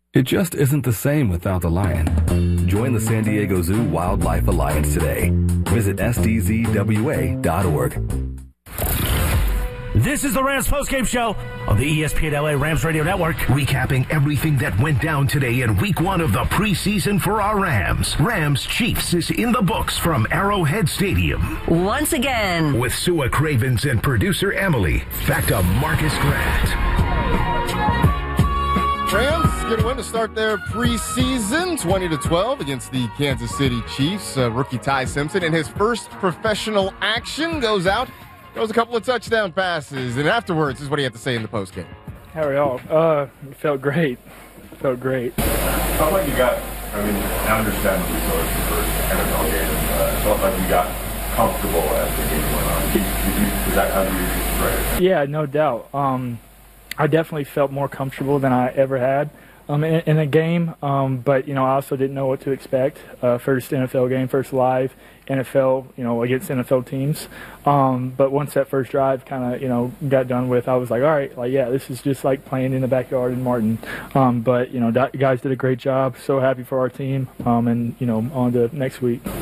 It just isn't the same without the lion. Join the San Diego Zoo Wildlife Alliance today. Visit sdzwa.org. This is the Rams postgame show on the ESPN LA Rams Radio Network. Recapping everything that went down today in week 1 of the preseason for our Rams. Rams Chiefs is in the books from Arrowhead Stadium. Once again. With Sua Cravens and producer Emily. Back to Marcus Grant. Rams get a win to start their preseason, 20-12 against the Kansas City Chiefs. Rookie Ty Simpson in his first professional action goes out, throws a couple of touchdown passes, and afterwards this is what he had to say in the postgame. How are y'all? It felt great. Felt great. Felt like you got, I understand the resource for NFL game. Felt like you got comfortable as the game went on. Is that how you describe it? Yeah, no doubt. I definitely felt more comfortable than I ever had in a game, but, I also didn't know what to expect. First NFL game, first live NFL, against NFL teams. But once that first drive kind of, got done with, I was like, all right, this is just like playing in the backyard in Martin. But, guys did a great job. So happy for our team, and, on to next week. Did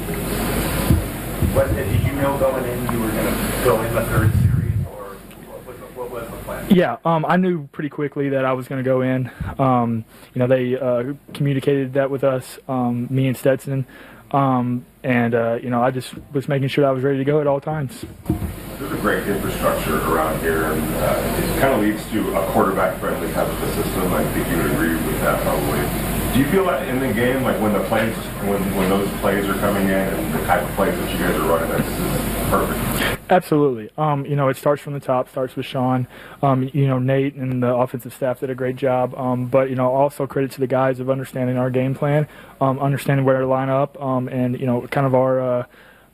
you know going in you were going to go in the third series? What was the plan? Yeah, I knew pretty quickly that I was going to go in. They communicated that with us, me and Stetson, I just was making sure I was ready to go at all times. There's a great infrastructure around here, and it kind of leads to a quarterback-friendly type of a system. I think you would agree with that probably. Do you feel like in the game, like when those plays are coming in and the type of plays that you guys are running, this is perfect? Absolutely. It starts from the top, starts with Sean. Nate and the offensive staff did a great job. But also credit to the guys of understanding our game plan, understanding where to line up, and kind of our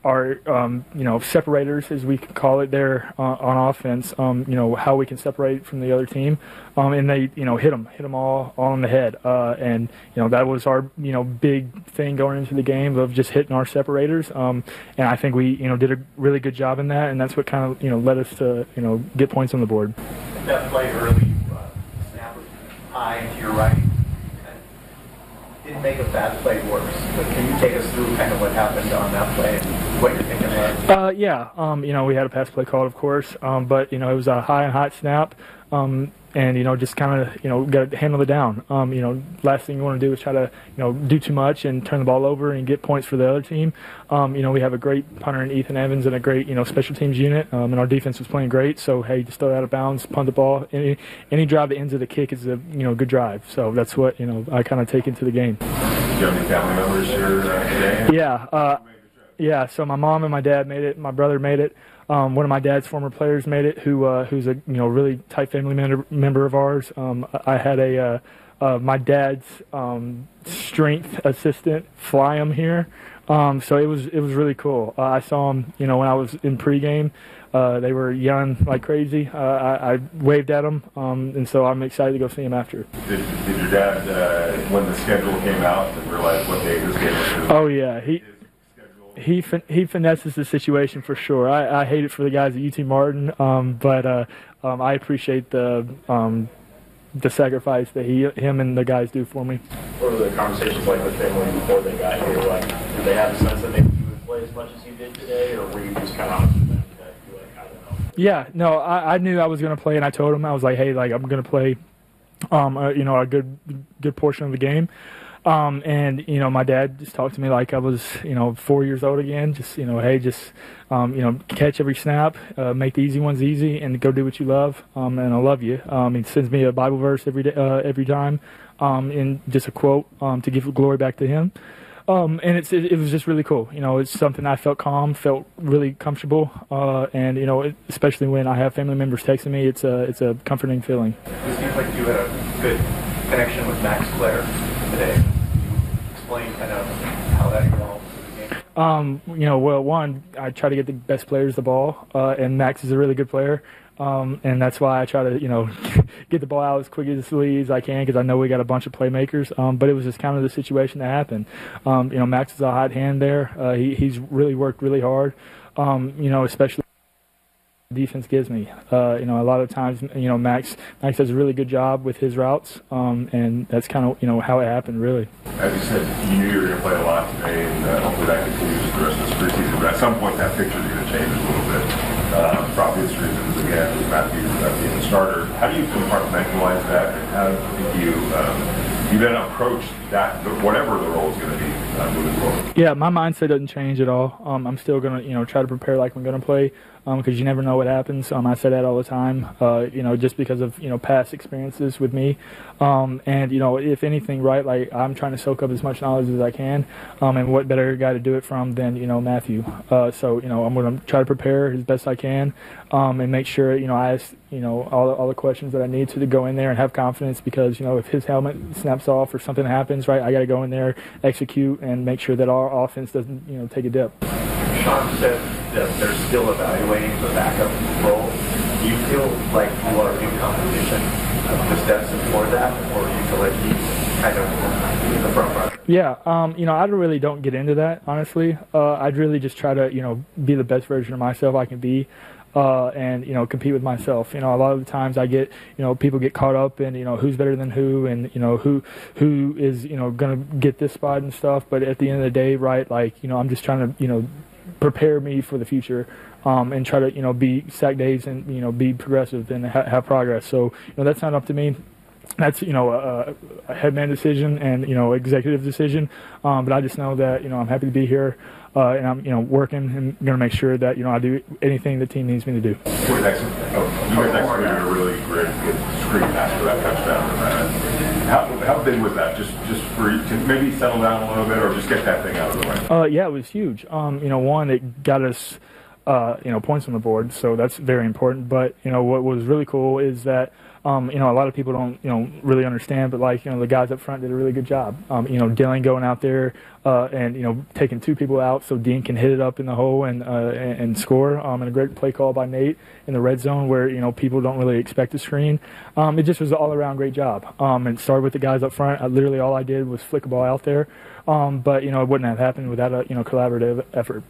separators, as we can call it there on offense, how we can separate from the other team. And they, hit them all on the head. And that was our, big thing going into the game of just hitting our separators. And I think we, did a really good job in that. And that's what kind of, led us to, get points on the board. That play early, snap was high to your right. Didn't make a bad play worse, but can you take us through kind of what happened on that play and what you're thinking about? We had a pass play called, of course, but it was a high and hot snap, and just kind of got to handle it down. Last thing you want to do is try to do too much and turn the ball over and get points for the other team. We have a great punter in Ethan Evans and a great special teams unit, and our defense was playing great. So hey, just throw it out of bounds, punt the ball. Any drive that ends with a kick is a good drive. So that's what I kind of take into the game. Do you have any family members here today? Yeah. So my mom and my dad made it. My brother made it. One of my dad's former players made it, who's a really tight family member of ours. I had my dad's strength assistant fly him here, so it was really cool. I saw him, when I was in pregame. They were yelling like crazy. I waved at them, and so I'm excited to go see him after. Did your dad, when the schedule came out, realize what day this game was? Oh yeah, he finesses the situation for sure. I hate it for the guys at UT Martin, but I appreciate the sacrifice that him and the guys do for me. What were the conversations like with family before they got here? Like, did they have a sense that maybe you would play as much as you did today, or were you just kind of honest with them that you're like, I don't know? Yeah, no, I knew I was going to play, and I told him, I was like, hey, I'm going to play, a good portion of the game. And my dad just talked to me like I was, 4 years old again. Just, hey, catch every snap, make the easy ones easy, and go do what you love. And I love you. He sends me a Bible verse every day, every time, and just a quote to give glory back to him. And it was just really cool. It's something I felt calm, felt really comfortable, and especially when I have family members texting me, it's a comforting feeling. It seems like you had a good connection with Max Clare today. Explain kind of how that evolved through the game. One, I try to get the best players the ball, and Max is a really good player. And that's why I try to, get the ball out as quickly as I can, because I know we got a bunch of playmakers. But it was just kind of the situation that happened. Max is a hot hand there. He's really worked really hard, especially defense gives me. A lot of times, Max does a really good job with his routes, and that's kind of, how it happened, really. As you said, you knew you were going to play a lot today, and hopefully that continues for the rest of this preseason. But at some point, that picture is going to change a little bit. For obvious reasons, again, with Matthew being the starter. How do you compartmentalize that, and how do you then approach that, whatever the role is going to be moving forward? Yeah, my mindset doesn't change at all. I'm still going to, try to prepare like I'm going to play, because you never know what happens. I say that all the time, just because of, past experiences with me. And, if anything, right, like I'm trying to soak up as much knowledge as I can. And what better guy to do it from than, Matthew. So, I'm going to try to prepare as best I can, and make sure, I ask, all the questions that I need to go in there and have confidence, because, if his helmet snaps off or something happens, right, I got to go in there, execute, and make sure that our offense doesn't, take a dip. Sean said that they're still evaluating the backup role. Do you feel like you are in competition to step toward that, or do you feel like he's kind of in the front runner? Yeah, I really don't get into that, honestly. I'd really just try to, be the best version of myself I can be. And compete with myself. A lot of the times I get, people get caught up in, who's better than who, and who is, gonna get this spot and stuff. But at the end of the day, right, like, I'm just trying to, prepare me for the future, and try to, be sack days and be progressive and have progress. So that's not up to me. That's a headman decision and executive decision. But I just know that I'm happy to be here. And I'm working and going to make sure that I do anything the team needs me to do. You guys executed a really great good screen pass for that touchdown. How big was that? Just for you to maybe settle down a little bit, or just get that thing out of the way? Yeah, it was huge. One, it got us points on the board, so that's very important. But what was really cool is that a lot of people don't really understand, but the guys up front did a really good job. Dylan going out there and taking two people out so Dean can hit it up in the hole and score. And a great play call by Nate in the red zone where people don't really expect a screen. It just was an all around great job. And it started with the guys up front. Literally all I did was flick a ball out there. But it wouldn't have happened without a collaborative effort.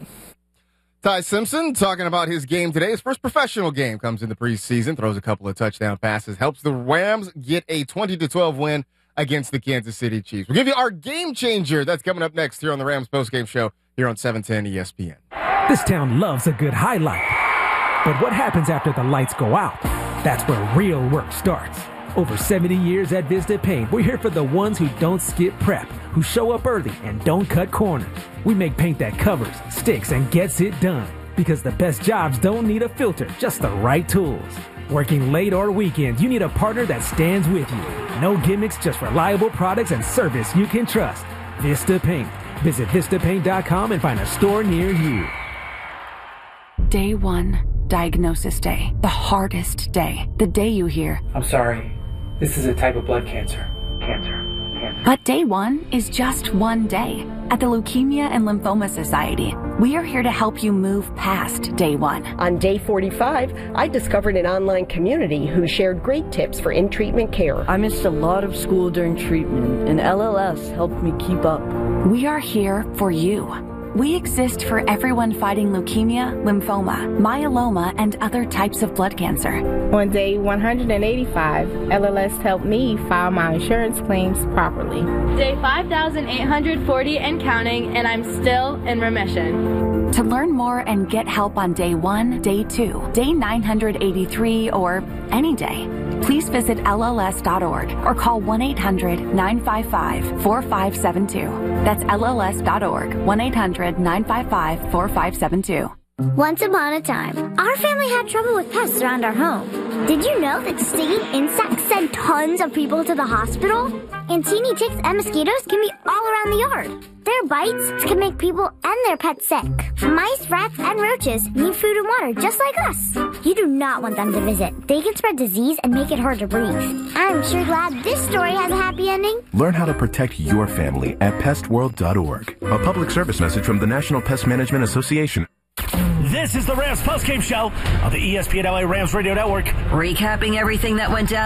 Ty Simpson talking about his game today. His first professional game comes in the preseason, throws a couple of touchdown passes, helps the Rams get a 20-12 win against the Kansas City Chiefs. We'll give you our game changer. That's coming up next here on the Rams postgame show here on 710 ESPN. This town loves a good highlight. But what happens after the lights go out? That's where real work starts. Over 70 years at Vista Paint, we're here for the ones who don't skip prep, who show up early and don't cut corners. We make paint that covers, sticks, and gets it done. Because the best jobs don't need a filter, just the right tools. Working late or weekends, you need a partner that stands with you. No gimmicks, just reliable products and service you can trust. Vista Paint. Visit VistaPaint.com and find a store near you. Day 1, diagnosis day. The hardest day. The day you hear, I'm sorry, this is a type of blood cancer. But day 1 is just one day. At the Leukemia and Lymphoma Society, we are here to help you move past day 1. On day 45, I discovered an online community who shared great tips for in-treatment care. I missed a lot of school during treatment, and LLS helped me keep up. We are here for you. We exist for everyone fighting leukemia, lymphoma, myeloma, and other types of blood cancer. On day 185, LLS helped me file my insurance claims properly. Day 5,840 and counting, and I'm still in remission. To learn more and get help on day 1, day 2, day 983, or any day, please visit LLS.org or call 1-800-955-4572. That's LLS.org, 1-800-955-4572. Once upon a time, our family had trouble with pests around our home. Did you know that stinging insects send tons of people to the hospital? And teeny ticks and mosquitoes can be all around the yard. Their bites can make people and their pets sick. Mice, rats, and roaches need food and water just like us. You do not want them to visit. They can spread disease and make it hard to breathe. I'm sure glad this story has a happy ending. Learn how to protect your family at pestworld.org. A public service message from the National Pest Management Association. This is the Rams postgame show on the ESPN LA Rams Radio Network. Recapping everything that went down